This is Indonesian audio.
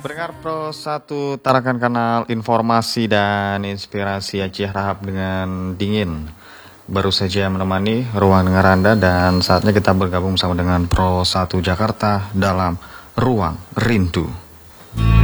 Pendengar Pro 1 tarakan kanal informasi dan inspirasi Aceh Rahab dengan dingin. Baru saja menemani ruang dengar Anda dan saatnya kita bergabung bersama dengan Pro 1 Jakarta dalam Ruang Rindu.